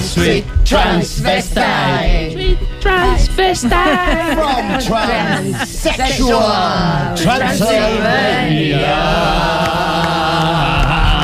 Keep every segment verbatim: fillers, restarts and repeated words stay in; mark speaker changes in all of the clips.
Speaker 1: sweet transvestite.
Speaker 2: Sweet transvestite.
Speaker 1: From transsexual Transylvania.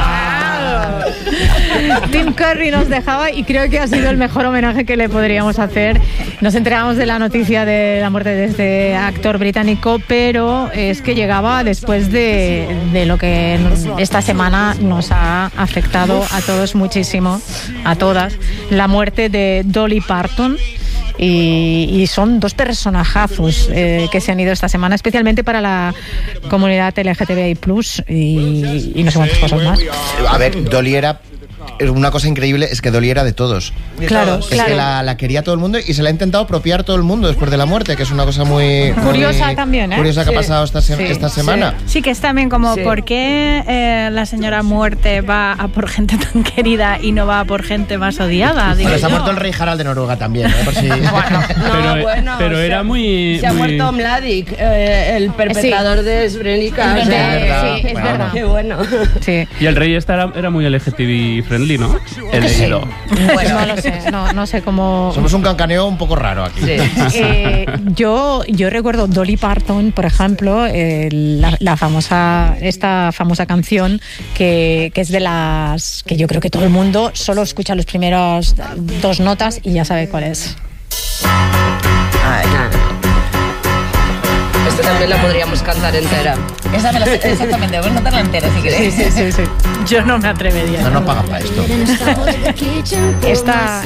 Speaker 3: Tim Curry nos dejaba y creo que ha sido el mejor homenaje que le podríamos hacer. Nos enteramos de la noticia de la muerte de este actor británico, pero es que llegaba después de, de lo que esta semana nos ha afectado a todos muchísimo, a todas, la muerte de Dolly Parton. Y, y son dos personajazos eh, que se han ido esta semana, especialmente para la comunidad L G T B I plus, y, y no sé cuántas cosas más.
Speaker 4: A ver, Dolly era... Una cosa increíble es que Dolly era de todos.
Speaker 3: Claro,
Speaker 4: es
Speaker 3: claro.
Speaker 4: que la, la quería todo el mundo y se la ha intentado apropiar todo el mundo después de la muerte, que es una cosa muy...
Speaker 3: Curiosa
Speaker 4: muy
Speaker 3: también, ¿eh?
Speaker 4: Curiosa que sí. ha pasado esta, se-
Speaker 3: Sí.
Speaker 4: esta semana.
Speaker 2: Sí. Sí, que es también como,
Speaker 5: Sí.
Speaker 2: ¿por qué eh, la señora muerte va a por gente tan querida y no va a por gente más odiada? Digo
Speaker 4: Bueno, se ha
Speaker 2: yo.
Speaker 4: muerto el rey Harald de Noruega también, ¿eh? Por si...
Speaker 5: No,
Speaker 6: Pero-
Speaker 5: bueno,
Speaker 6: pero
Speaker 5: se
Speaker 6: era
Speaker 5: ha-
Speaker 6: muy-
Speaker 5: Se ha
Speaker 6: muy-
Speaker 5: muerto Mladic, eh, el perpetrador de Srebrenica.
Speaker 3: Es
Speaker 5: o sea,
Speaker 3: verdad, sí, es
Speaker 4: bueno.
Speaker 3: verdad.
Speaker 5: Qué bueno.
Speaker 3: Sí.
Speaker 6: Y el rey este era, era muy L G T B friendly, ¿no? He leído.
Speaker 3: No lo sé, no, no sé cómo...
Speaker 4: Somos un cancaneo un poco raro aquí.
Speaker 5: Sí.
Speaker 3: Eh, yo, yo recuerdo Dolly Parton, por ejemplo, eh, la, la famosa, esta famosa canción que, que es de las que yo creo que todo el mundo solo escucha los primeros dos notas y ya sabe cuál es.
Speaker 5: Ay, Esta también la podríamos cantar entera.
Speaker 7: Esa me la sé, exactamente, vamos a cantarla entera si queréis.
Speaker 3: Sí, sí, sí.
Speaker 2: Yo no me atrevería.
Speaker 4: No nos pagan para esto.
Speaker 3: Esta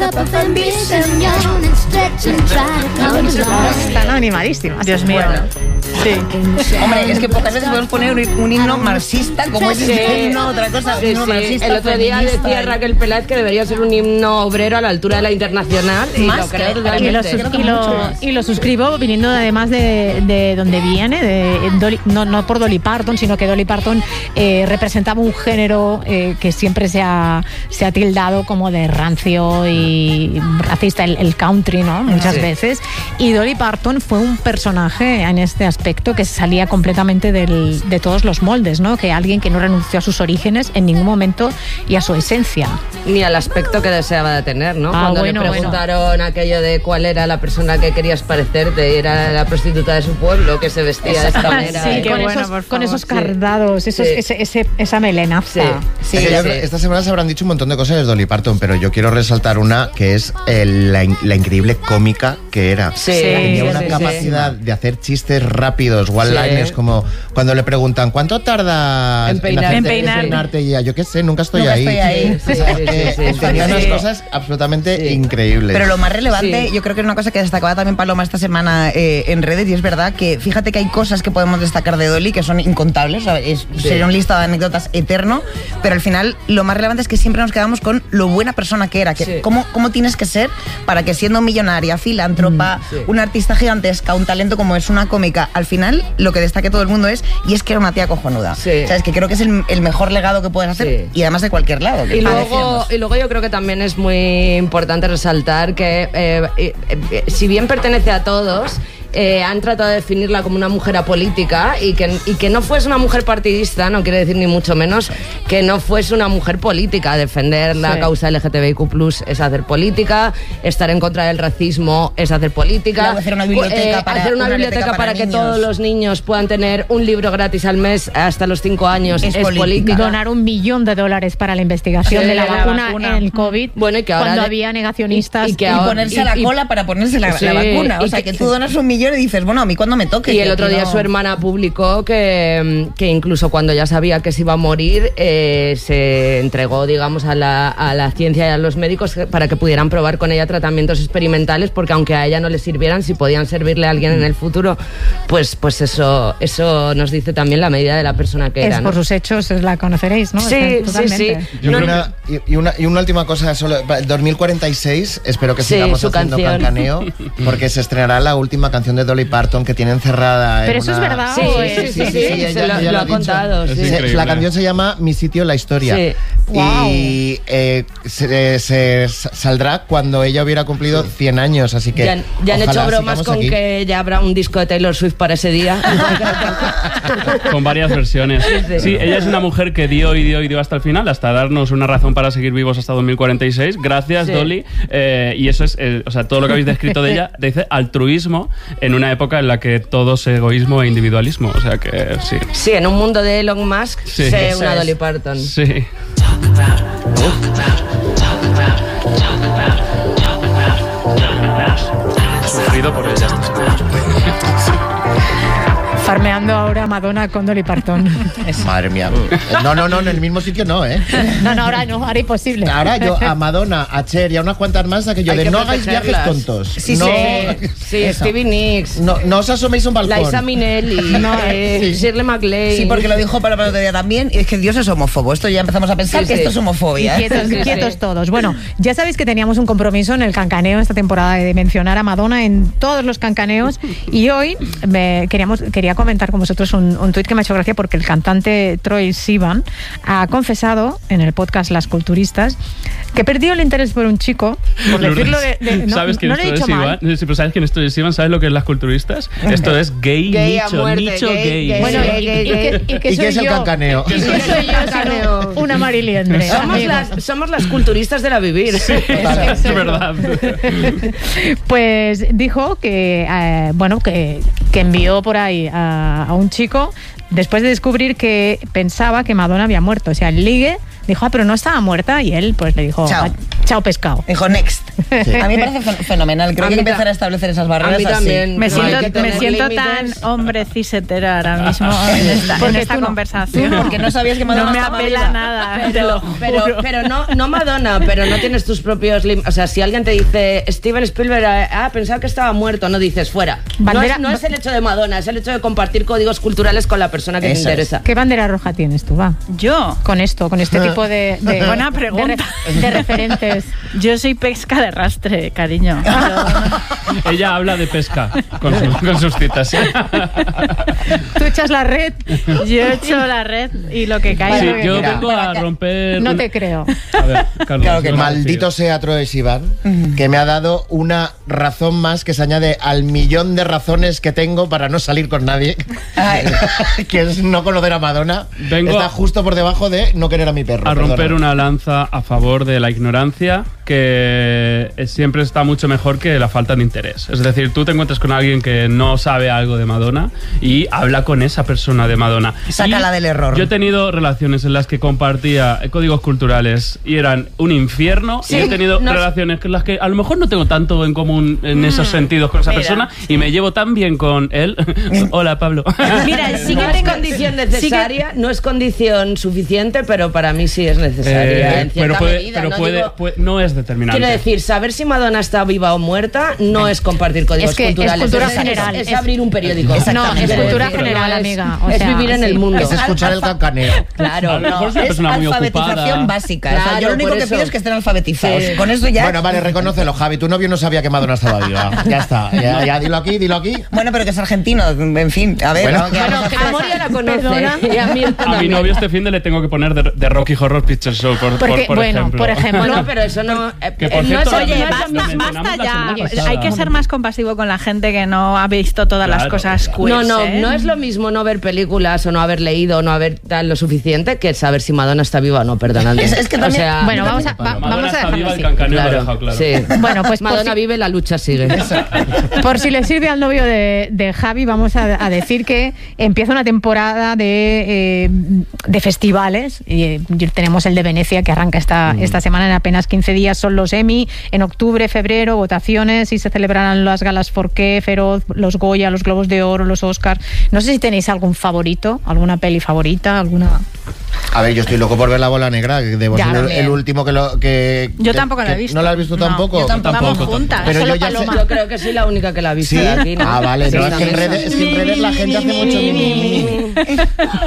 Speaker 3: están animadísimas.
Speaker 2: Dios mío.
Speaker 3: Sí.
Speaker 7: Hombre, es que pocas veces podemos poner un, un himno marxista, como es este himno, otra cosa, un
Speaker 5: Sí,
Speaker 7: himno
Speaker 5: sí.
Speaker 7: marxista.
Speaker 5: El otro día
Speaker 7: feminista.
Speaker 5: decía Raquel Peláez que debería ser un himno obrero a la altura de la internacional. Y
Speaker 7: Más
Speaker 5: lo creo
Speaker 7: que-
Speaker 5: totalmente.
Speaker 3: Y lo, sus- y, lo, y lo suscribo viniendo además de, de donde viene, de Dolly- no, no por Dolly Parton, sino que Dolly Parton eh, representaba un género eh, que siempre se ha, se ha tildado como de rancio y racista, el, el country, ¿no? Muchas
Speaker 5: Sí.
Speaker 3: veces. Y Dolly Parton fue un personaje en este aspecto que salía completamente del, de todos los moldes, ¿no? Que alguien que no renunció a sus orígenes en ningún momento y a su esencia.
Speaker 5: Ni al aspecto que deseaba de tener, ¿no?
Speaker 3: Ah,
Speaker 5: Cuando
Speaker 3: bueno,
Speaker 5: le
Speaker 3: bueno.
Speaker 5: preguntaron aquello de cuál era la persona que querías parecerte, era la prostituta de su pueblo que se vestía de esta manera.
Speaker 3: Sí,
Speaker 5: ¿eh?
Speaker 2: qué
Speaker 3: con,
Speaker 2: bueno,
Speaker 3: esos,
Speaker 2: por
Speaker 3: con
Speaker 2: favor,
Speaker 3: esos
Speaker 2: sí.
Speaker 3: cardados, esos,
Speaker 5: Sí.
Speaker 3: ese, ese- esa melenaza.
Speaker 5: Sí.
Speaker 4: Es que yo
Speaker 5: sí.
Speaker 4: creo- esta semana se habrán dicho un montón de cosas de Dolly Parton, pero yo quiero resaltar una que es el- la, in- la increíble cómica que era.
Speaker 5: Sí,
Speaker 4: Tenía
Speaker 5: sí,
Speaker 4: una
Speaker 5: sí,
Speaker 4: capacidad de hacer chistes rápidos, one-liners,
Speaker 5: Sí.
Speaker 4: como cuando le preguntan ¿cuánto tarda
Speaker 5: En peinar-
Speaker 4: hacerte-
Speaker 2: en peinarte?
Speaker 4: peinarte? Y ella, yo qué sé, nunca estoy
Speaker 7: Nunca
Speaker 4: ahí.
Speaker 7: estoy ahí.
Speaker 4: O sea,
Speaker 5: Sí, sí,
Speaker 4: que
Speaker 5: sí, sí,
Speaker 4: tenía
Speaker 5: sí.
Speaker 4: unas cosas absolutamente
Speaker 5: Sí.
Speaker 4: increíbles.
Speaker 7: Pero lo más relevante,
Speaker 5: Sí.
Speaker 7: yo creo que es una cosa que destacaba también Paloma esta semana eh, en redes, y es verdad que fíjate que hay cosas que podemos destacar de Dolly que son incontables, o sea, es, sería un listado de anécdotas eterno, pero al final lo más relevante es que siempre nos quedamos con lo buena persona que era, que
Speaker 5: Sí.
Speaker 7: cómo, cómo tienes que ser para que siendo millonaria, filántropa,
Speaker 5: sí.
Speaker 7: una artista gigantesca, un talento como es una cómica, al final lo que destaque todo el mundo es, y es que era una tía cojonuda.
Speaker 5: Sí.
Speaker 7: O sea, es que creo que es el, el mejor legado que puedes hacer,
Speaker 5: Sí.
Speaker 7: y además de cualquier lado. que
Speaker 5: Y luego,
Speaker 7: decíamos.
Speaker 5: y luego yo creo que también es muy importante resaltar que eh, eh, eh, si bien pertenece a todos, eh, han tratado de definirla como una mujer apolítica y que, y que no fuese una mujer partidista, no quiere decir ni mucho menos que no fuese una mujer política. Defender la
Speaker 3: Sí.
Speaker 5: causa L G T B I Q plus, es hacer política, estar en contra del racismo es hacer política.
Speaker 7: Luego hacer una biblioteca
Speaker 5: Eh,
Speaker 7: para-
Speaker 5: hacer una
Speaker 7: una
Speaker 5: biblioteca
Speaker 7: biblioteca
Speaker 5: para,
Speaker 7: para
Speaker 5: que
Speaker 7: niños.
Speaker 5: todos los niños puedan tener un libro gratis al mes hasta los cinco años
Speaker 7: Es
Speaker 5: es,
Speaker 7: política.
Speaker 5: política.
Speaker 3: Donar un millón de dólares para la investigación
Speaker 5: Sí,
Speaker 3: de la,
Speaker 5: la
Speaker 3: vacuna,
Speaker 2: vacuna.
Speaker 3: en el COVID,
Speaker 5: Bueno, y que ahora
Speaker 3: cuando
Speaker 5: de-
Speaker 3: había negacionistas.
Speaker 5: y- y que
Speaker 7: Y
Speaker 5: ahora-
Speaker 7: ponerse a
Speaker 5: y-
Speaker 7: la
Speaker 5: y-
Speaker 7: cola para ponerse la,
Speaker 5: Sí,
Speaker 7: la vacuna. O
Speaker 5: y
Speaker 7: sea,
Speaker 5: que-
Speaker 7: que tú donas un millón y dices, bueno, a mí cuando me toque.
Speaker 5: Y el
Speaker 7: que
Speaker 5: otro
Speaker 7: aquí
Speaker 5: día
Speaker 7: no-
Speaker 5: su hermana publicó que, que incluso cuando ya sabía que se iba a morir, eh, se entregó, digamos, a la, a la ciencia y a los médicos para que pudieran probar con ella tratamientos experimentales, porque aunque a ella no le sirvieran, si podían servirle a alguien en el futuro, pues, pues eso, eso nos dice también la medida de la persona que
Speaker 3: Es
Speaker 5: era, ¿no?
Speaker 3: por sus hechos, la conoceréis, ¿no?
Speaker 5: Sí,
Speaker 3: Está-
Speaker 5: sí,
Speaker 3: totalmente.
Speaker 5: sí.
Speaker 4: Yo
Speaker 5: No,
Speaker 4: creo una- y, y una, y una última cosa, solo, para el dos mil cuarenta y seis espero que
Speaker 5: Sí,
Speaker 4: sigamos
Speaker 5: su
Speaker 4: haciendo
Speaker 5: canción.
Speaker 4: cancaneo, porque se estrenará la última canción canción de Dolly Parton que tiene encerrada.
Speaker 3: Pero
Speaker 4: en
Speaker 3: eso
Speaker 4: una...
Speaker 3: es verdad.
Speaker 5: Sí,
Speaker 3: ¿o
Speaker 5: sí,
Speaker 3: es?
Speaker 5: sí, sí, sí,
Speaker 4: ella-
Speaker 5: se lo,
Speaker 4: ella
Speaker 5: lo
Speaker 4: lo
Speaker 5: ha
Speaker 4: ha dicho.
Speaker 5: contado.
Speaker 6: Es
Speaker 5: Sí.
Speaker 4: Se-
Speaker 6: increíble.
Speaker 4: La canción se llama Mi sitio en la historia.
Speaker 5: Sí.
Speaker 4: Y eh, se, se saldrá cuando ella hubiera cumplido cien años, así que
Speaker 5: Ya, han- ya han
Speaker 4: ojalá
Speaker 5: hecho bromas
Speaker 4: sigamos
Speaker 5: con
Speaker 4: aquí.
Speaker 5: que ya habrá un disco de Taylor Swift para ese día.
Speaker 6: Con varias versiones.
Speaker 5: Sí.
Speaker 6: Sí, ella es una mujer que dio y dio y dio hasta el final, hasta darnos una razón para seguir vivos hasta dos mil cuarenta y seis. Gracias,
Speaker 5: Sí.
Speaker 6: Dolly. Eh, y eso es, eh, o sea, todo lo que habéis descrito de ella, dice altruismo en una época en la que todo es egoísmo e individualismo. O sea que sí.
Speaker 5: Sí, en un mundo de Elon Musk,
Speaker 6: Sí.
Speaker 5: sé
Speaker 6: Eso
Speaker 5: una
Speaker 7: es.
Speaker 5: Dolly Parton.
Speaker 6: Sí. Sufrido por ella esta semana.
Speaker 3: Farmeando ahora Madonna con Dolly Parton.
Speaker 4: Madre mía. No, no, no, en el mismo sitio no, ¿eh?
Speaker 3: No, no, ahora no, ahora imposible.
Speaker 4: Ahora yo a Madonna, a Cher y a unas cuantas más a que yo
Speaker 5: Hay
Speaker 4: de
Speaker 5: que
Speaker 4: no hagáis viajes
Speaker 5: protegerlas.
Speaker 4: tontos.
Speaker 7: Sí,
Speaker 4: no,
Speaker 7: sí.
Speaker 5: Sí, Stevie Nicks,
Speaker 4: no, no os asoméis a un balcón.
Speaker 5: Liza Minnelli,
Speaker 3: No,
Speaker 5: eh,
Speaker 4: sí.
Speaker 5: Shirley MacLaine.
Speaker 7: Sí, porque lo dijo para el otro día también. Y es que Dios es homófobo. Esto ya empezamos a pensar
Speaker 5: Sí,
Speaker 7: que
Speaker 5: sí.
Speaker 7: esto es
Speaker 3: Y
Speaker 7: homofobia. ¿eh?
Speaker 3: quietos,
Speaker 5: Sí, sí.
Speaker 3: quietos todos. Bueno, ya sabéis que teníamos un compromiso en el cancaneo esta temporada de mencionar a Madonna en todos los cancaneos y hoy me queríamos, quería comentar con vosotros un, un tuit que me ha hecho gracia porque el cantante Troye Sivan ha confesado en el podcast Las Culturistas que perdió el interés por un chico, por decirlo de... de- no,
Speaker 6: ¿Sabes quién
Speaker 3: no
Speaker 6: es
Speaker 3: lo he
Speaker 6: Troye
Speaker 3: dicho mal.
Speaker 6: Sivan? Sí, pero ¿sabes quién es Troye Sivan? ¿Sabes lo que es las culturistas? Esto es gay,
Speaker 5: Gay a
Speaker 6: nicho,
Speaker 5: muerte,
Speaker 6: nicho
Speaker 5: gay,
Speaker 6: gay.
Speaker 5: gay.
Speaker 3: Bueno,
Speaker 5: Gay,
Speaker 3: y,
Speaker 5: gay,
Speaker 3: y que, y que
Speaker 4: ¿Y
Speaker 3: soy
Speaker 4: qué es el
Speaker 3: yo.
Speaker 4: cancaneo?
Speaker 3: Y que soy yo,
Speaker 5: Cancaneo.
Speaker 3: sino una mariliendre.
Speaker 5: Somos
Speaker 3: amigo.
Speaker 5: las, somos las culturistas de la vivir.
Speaker 6: Es verdad.
Speaker 3: Pues dijo que, eh, bueno, que, que envió por ahí a, a un chico después de descubrir que pensaba que Madonna había muerto. O sea, el ligue dijo, ah, pero no estaba muerta. Y él pues le dijo,
Speaker 7: Chao.
Speaker 3: "Ah, chao pescado.
Speaker 7: Dijo next. A mí me parece fen- fenomenal. Creo
Speaker 5: A
Speaker 7: que hay
Speaker 5: mí
Speaker 7: que
Speaker 5: ta-
Speaker 7: empezar a establecer esas barreras
Speaker 5: a mí
Speaker 7: así.
Speaker 5: también.
Speaker 2: Me
Speaker 5: No,
Speaker 2: siento,
Speaker 5: hay que
Speaker 2: me
Speaker 5: tener
Speaker 2: siento
Speaker 5: límites.
Speaker 2: tan hombre cisetera ahora mismo en esta, en
Speaker 3: Porque
Speaker 2: esta
Speaker 3: tú no-
Speaker 2: conversación.
Speaker 3: tú no,
Speaker 7: porque no sabías que Madonna
Speaker 2: No me
Speaker 7: estaba
Speaker 2: apela
Speaker 7: viva.
Speaker 2: nada, te
Speaker 5: Pero,
Speaker 2: lo
Speaker 5: pero,
Speaker 2: juro.
Speaker 5: pero no, no Madonna, pero no tienes tus propios límites. O sea, si alguien te dice Steven Spielberg, ah, pensaba que estaba muerto, no dices fuera. No
Speaker 3: Bandera-
Speaker 5: es, no es el hecho de Madonna, es el hecho de compartir códigos culturales con la persona que
Speaker 7: Eso
Speaker 5: te
Speaker 7: es.
Speaker 5: interesa.
Speaker 3: ¿Qué bandera roja tienes tú, va?
Speaker 2: Yo,
Speaker 3: Con esto, con este tipo de, de,
Speaker 2: Buena
Speaker 3: de
Speaker 2: pregunta.
Speaker 3: re- de referentes.
Speaker 2: yo soy pesca de rastre, cariño. Yo-
Speaker 6: Ella habla de pesca con, su- con sus citas.
Speaker 3: Tú echas la red.
Speaker 2: Yo he hecho la red y lo que
Speaker 6: Sí,
Speaker 2: caiga.
Speaker 6: yo
Speaker 4: Mira,
Speaker 6: vengo a romper.
Speaker 3: No
Speaker 6: un-
Speaker 3: te creo.
Speaker 6: A ver, Carlos.
Speaker 7: Claro que
Speaker 6: no,
Speaker 4: Maldito
Speaker 6: sí.
Speaker 4: sea Troye Sivan, que me ha dado una razón más que se añade al millón de razones que tengo para no salir con nadie,
Speaker 7: Ay.
Speaker 4: que es no conocer a Madonna.
Speaker 6: Vengo
Speaker 4: Está
Speaker 6: a-
Speaker 4: justo por debajo de no querer a mi perro.
Speaker 6: A romper
Speaker 4: perdona.
Speaker 6: una lanza a favor de la ignorancia, que eh, siempre está mucho mejor que la falta de interés. Es decir, tú te encuentras con alguien que no sabe algo de Madonna y habla con esa persona de Madonna.
Speaker 7: Sácala
Speaker 6: Y
Speaker 7: del error.
Speaker 6: Yo he tenido relaciones en las que compartía códigos culturales y eran un infierno,
Speaker 5: Sí,
Speaker 6: y he tenido
Speaker 5: no-
Speaker 6: relaciones en las que a lo mejor no tengo tanto en común en esos sentidos con esa
Speaker 2: mira,
Speaker 6: persona y me llevo tan bien con él. Hola, Pablo.
Speaker 2: Mira, sí
Speaker 5: no
Speaker 2: que
Speaker 5: es
Speaker 2: tengo
Speaker 5: condición
Speaker 2: sí que-
Speaker 5: necesaria, no es condición suficiente, pero para mí sí es necesaria.
Speaker 6: Eh,
Speaker 5: en
Speaker 6: pero
Speaker 5: cierta
Speaker 6: puede,
Speaker 5: medida,
Speaker 6: pero
Speaker 5: no
Speaker 6: puede-
Speaker 5: digo-
Speaker 6: puede- no es determinante.
Speaker 5: Quiero decir, saber si Madonna está viva o muerta no es compartir códigos
Speaker 3: Es que es
Speaker 5: culturales.
Speaker 3: cultura
Speaker 5: es,
Speaker 3: general.
Speaker 5: Es,
Speaker 3: Es-
Speaker 5: abrir un periódico.
Speaker 3: No, es
Speaker 5: Quiero
Speaker 3: cultura
Speaker 5: decir,
Speaker 3: general,
Speaker 5: no es-
Speaker 3: amiga. O
Speaker 5: es
Speaker 3: sea,
Speaker 5: vivir en
Speaker 3: sí.
Speaker 5: el mundo.
Speaker 4: Es escuchar el cancaneo.
Speaker 5: Claro.
Speaker 6: A lo mejor es una
Speaker 7: Es
Speaker 6: persona muy
Speaker 7: alfabetización
Speaker 6: ocupada.
Speaker 7: básica. O sea, yo
Speaker 5: Claro,
Speaker 7: lo único
Speaker 5: por
Speaker 7: que
Speaker 5: eso.
Speaker 7: pido es que estén alfabetizados.
Speaker 5: Sí.
Speaker 7: Con eso ya.
Speaker 4: Bueno, vale, reconócelo, Javi. Tu novio no sabía que Madonna estaba viva. Ya está. Ya, ya, dilo aquí, dilo aquí.
Speaker 7: Bueno, pero que es argentino. En fin, a ver.
Speaker 4: Bueno.
Speaker 7: ¿no? ¿Qué vamos a hacer?
Speaker 5: A Moria la conoce.
Speaker 3: Perdona.
Speaker 5: Y a mí
Speaker 6: A mi
Speaker 5: también.
Speaker 6: novio este fin de le tengo que poner de, de Rocky Horror Picture Show, por, por-
Speaker 3: Porque,
Speaker 6: por
Speaker 3: bueno,
Speaker 6: ejemplo.
Speaker 3: por ejemplo.
Speaker 5: Bueno, pero eso no. eh,
Speaker 6: Que, por
Speaker 5: eh, no
Speaker 6: cierto,
Speaker 5: es,
Speaker 6: lo-
Speaker 2: Oye,
Speaker 5: no es lo
Speaker 2: basta,
Speaker 5: mismo.
Speaker 6: mencionamos
Speaker 2: basta
Speaker 6: la
Speaker 2: ya.
Speaker 6: semana pasada.
Speaker 2: Hay que ser más compasivo con la gente que no ha visto todas las
Speaker 6: Claro.
Speaker 2: cosas queer.
Speaker 5: No, no,
Speaker 2: ¿eh?
Speaker 5: no es lo mismo no ver películas o no haber leído o no haber tal lo suficiente que saber si Madonna está viva o no, perdonadme.
Speaker 7: Es- es que también-
Speaker 5: O sea,
Speaker 3: Bueno, vamos a, va-
Speaker 6: Madonna
Speaker 3: vamos a
Speaker 6: está
Speaker 3: dejarlo
Speaker 6: viva,
Speaker 3: así.
Speaker 6: el cancaneo lo ha
Speaker 5: claro,
Speaker 6: dejado claro.
Speaker 5: sí.
Speaker 3: Bueno, pues por
Speaker 5: Madonna
Speaker 3: si-
Speaker 5: vive, la lucha sigue.
Speaker 3: Por si le sirve al novio de, de Javi, vamos a, a decir que empieza una temporada de, eh, de festivales. Y, eh, tenemos el de Venecia que arranca esta, esta semana en apenas quince días. Son los Emmy. En octubre, febrero, votaciones y se celebrarán las galas Forqué, Feroz, los Goya, los Globos de Oro, los Oscars. No sé si tenéis algún favorito, alguna peli favorita, alguna...
Speaker 4: A ver, yo estoy loco por ver La Bola Negra, que debo
Speaker 3: Ya,
Speaker 4: ser el,
Speaker 3: también.
Speaker 4: el último que lo... Que,
Speaker 2: Yo
Speaker 4: que-
Speaker 2: tampoco la he
Speaker 4: que-
Speaker 2: visto.
Speaker 4: ¿No la has visto
Speaker 2: No,
Speaker 4: tampoco?
Speaker 2: yo tampoco. Vamos juntas.
Speaker 4: Pero
Speaker 3: Solo
Speaker 4: yo ya sé-
Speaker 3: Paloma.
Speaker 5: Yo creo que soy la única que la ha visto
Speaker 4: ¿Sí?
Speaker 5: de aquí, ¿no?
Speaker 4: Ah, vale,
Speaker 5: Sí,
Speaker 4: no, es que, en
Speaker 5: también.
Speaker 4: redes, es que en redes la gente hace mucho mi, mi, mi.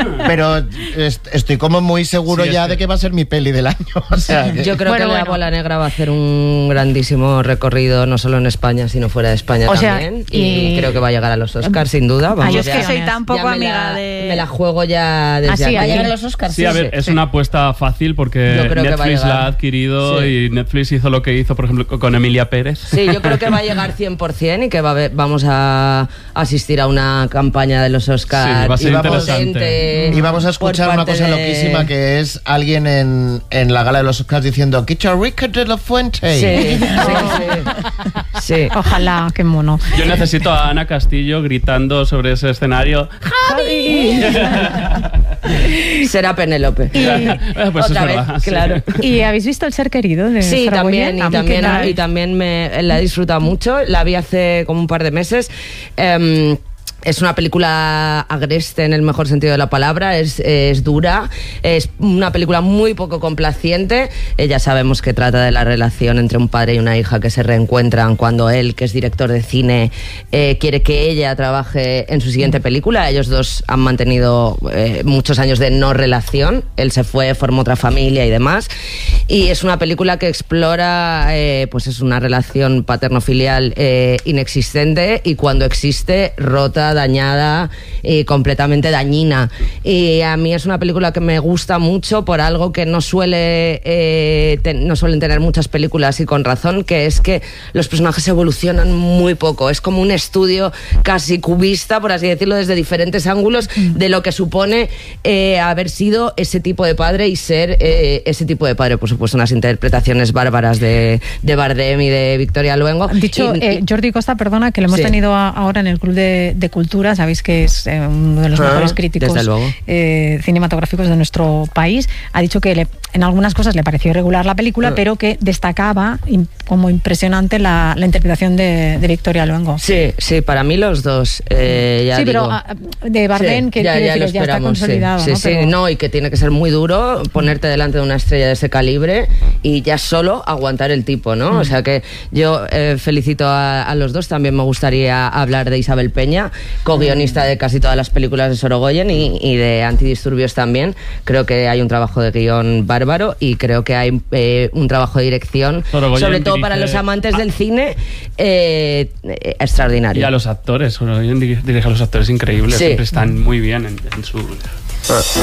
Speaker 4: Pero est- estoy como muy seguro
Speaker 6: Sí, es
Speaker 4: ya
Speaker 6: que-
Speaker 4: de que va a ser mi peli del año. O sea, que-
Speaker 5: Yo creo
Speaker 3: Bueno,
Speaker 5: que la
Speaker 3: bueno.
Speaker 5: bola negra ahora va a hacer un grandísimo recorrido, no solo en España, sino fuera de España
Speaker 3: o sea,
Speaker 5: también.
Speaker 3: y...
Speaker 5: y creo que va a llegar a los Oscars, sin duda. Vamos,
Speaker 2: Ay, yo es que
Speaker 5: ya,
Speaker 2: soy tan poco
Speaker 5: ya me
Speaker 2: amiga
Speaker 5: la,
Speaker 2: de...
Speaker 5: Me la juego ya desde
Speaker 3: Ah, sí,
Speaker 5: aquí.
Speaker 7: ¿Va a llegar a los Oscars?
Speaker 6: Sí, a ver, es una apuesta fácil porque
Speaker 5: Yo creo que va a
Speaker 6: Netflix
Speaker 5: llegar.
Speaker 6: la ha adquirido
Speaker 5: Sí.
Speaker 6: y Netflix hizo lo que hizo, por ejemplo, con Emilia Pérez.
Speaker 5: Sí, yo creo que va a llegar cien por ciento y que va a haber- vamos a asistir a una campaña de los Oscars.
Speaker 6: Sí, va a ser
Speaker 4: Y vamos-
Speaker 6: interesante.
Speaker 4: Y vamos a
Speaker 5: por
Speaker 4: escuchar una
Speaker 5: parte
Speaker 4: cosa
Speaker 5: de-
Speaker 4: loquísima que es alguien en, en la gala de los Oscars diciendo Quita Rica de la Fuente.
Speaker 5: Sí, sí, sí. Sí.
Speaker 3: Ojalá, qué mono.
Speaker 6: Yo necesito a Ana Castillo gritando sobre ese escenario.
Speaker 5: Será Penélope.
Speaker 6: Eh, pues
Speaker 5: Otra
Speaker 6: es
Speaker 5: vez,
Speaker 6: verdad, sí.
Speaker 5: claro.
Speaker 3: ¿Y habéis visto El ser querido de
Speaker 5: Sí,
Speaker 3: Saragoyen?
Speaker 5: también, y
Speaker 3: ¿A mí
Speaker 5: también,
Speaker 3: qué tal?
Speaker 5: y también me, la he disfrutado mucho. La vi hace como un par de meses. Em, Es una película agreste en el mejor sentido de la palabra, es, es dura, es una película muy poco complaciente. Eh, ya sabemos que trata de la relación entre un padre y una hija que se reencuentran cuando él, que es director de cine, eh, quiere que ella trabaje en su siguiente película. Ellos dos han mantenido eh, muchos años de no relación, él se fue, formó otra familia y demás. Y es una película que explora, eh, pues es una relación paterno-filial eh, inexistente y cuando existe, rota, dañada y completamente dañina. Y a mí es una película que me gusta mucho por algo que no suele eh, ten, no suelen tener muchas películas, y con razón, que es que los personajes evolucionan muy poco. Es como un estudio casi cubista, por así decirlo, desde diferentes ángulos de lo que supone eh, haber sido ese tipo de padre y ser eh, ese tipo de padre. Por supuesto, unas interpretaciones bárbaras de, de Bardem y de Victoria Luengo.
Speaker 3: Han dicho,
Speaker 5: Y-
Speaker 3: eh, Jordi Costa, perdona, que lo hemos
Speaker 5: Sí.
Speaker 3: tenido a- ahora en el Club de, de Cultura, sabéis que es eh, uno de los
Speaker 5: Ah,
Speaker 3: mejores críticos
Speaker 5: desde luego.
Speaker 3: eh, cinematográficos de nuestro país. Ha dicho que le- en algunas cosas le pareció irregular la película,
Speaker 5: Ah.
Speaker 3: pero que destacaba im- como impresionante la, la interpretación de, de Victoria Luengo.
Speaker 5: Sí, sí, para mí los dos. eh, ya
Speaker 3: sí, pero
Speaker 5: digo.
Speaker 3: ah, de Bardem,
Speaker 5: Sí,
Speaker 3: que
Speaker 5: ya,
Speaker 3: quiere
Speaker 5: ya
Speaker 3: decir,
Speaker 5: lo
Speaker 3: ya está
Speaker 5: esperamos,
Speaker 3: consolidado,
Speaker 5: sí.
Speaker 3: ¿no?
Speaker 5: Sí, sí,
Speaker 3: Pero-
Speaker 5: no, y que tiene que ser muy duro ponerte delante de una estrella de ese calibre y ya solo aguantar el tipo, ¿no?
Speaker 3: Mm.
Speaker 5: O sea que yo eh, felicito a, a los dos. También me gustaría hablar de Isabel Peña, co-guionista de casi todas las películas de Sorogoyen y, y de Antidisturbios también. Creo que hay un trabajo de guión bárbaro y creo que hay eh, un trabajo de dirección,
Speaker 6: Sorogoyen
Speaker 5: sobre todo
Speaker 6: dirige-
Speaker 5: para los amantes del cine, eh, eh, extraordinario.
Speaker 6: Y a los actores, bueno, dirige a los actores increíbles,
Speaker 5: Sí.
Speaker 6: siempre están muy bien en, en su...